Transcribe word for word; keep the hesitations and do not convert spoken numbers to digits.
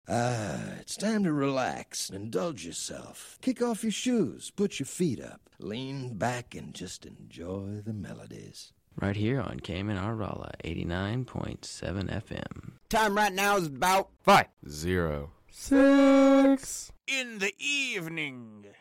Ah, it's time to relax and indulge yourself. Kick off your shoes, put your feet up, lean back, and just enjoy the melodies. Right here on Cayman Arvala, eighty-nine point seven F M. Time right now is about five, zero, six. In the evening.